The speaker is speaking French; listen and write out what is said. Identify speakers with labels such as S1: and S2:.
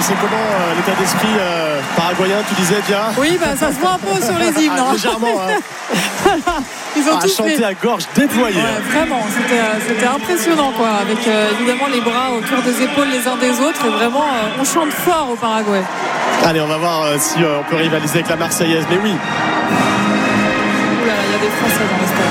S1: c'est comment l'état d'esprit paraguayen, tu disais, Dia?
S2: Oui, ça se voit un peu sur les hymnes.
S1: Légèrement.
S2: Voilà. Ils ont tous
S1: chanté à gorge déployée.
S2: Ouais, vraiment, c'était impressionnant, quoi, avec évidemment les bras autour des épaules les uns des autres. Et vraiment, on chante fort au Paraguay.
S1: Allez, on va voir si on peut rivaliser avec la Marseillaise. Mais oui.
S2: Ouh là là, il y a des Français dans le stade.